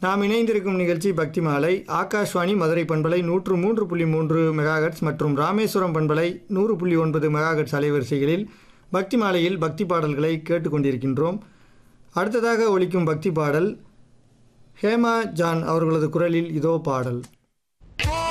நாம் இணைந்திருக்கும் நிகழ்ச்சி பக்தி மாலை. ஆகாஷ்வாணி மதுரை பண்பலை 103.3 மெகாஹெர்ட்ஸ் மற்றும் ராமேஸ்வரம் பண்பலை 100.9 மெகாஹெர்ட்ஸ் அலைவரிசைகளில் பக்தி மாலையில் பக்தி பாடல்களை கேட்டுக்கொண்டிருக்கின்றோம். அடுத்ததாக ஒலிக்கும் பக்தி பாடல் ஹேமா ஜான் அவர்களது குரலில் இதோ பாடல்.